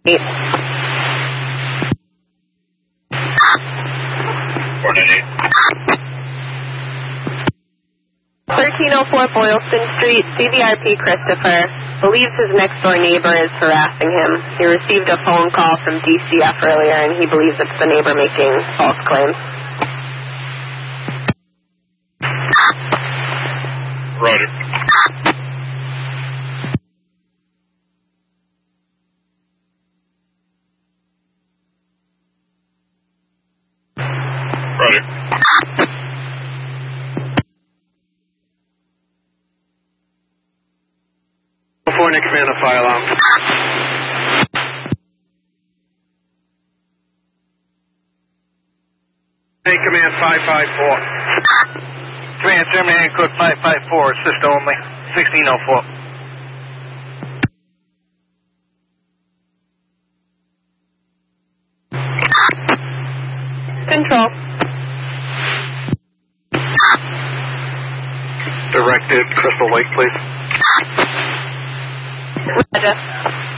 1304 Boylston Street, CVRP Christopher believes his next-door neighbor is harassing him. He received a phone call from DCF earlier, and he believes it's the neighbor making false claims. Roger. Roger. Before Nick command the fire alarm. Hey, command 554. Command German code 554, assist only, 1604. Control. Directed Crystal Lake, please. Roger.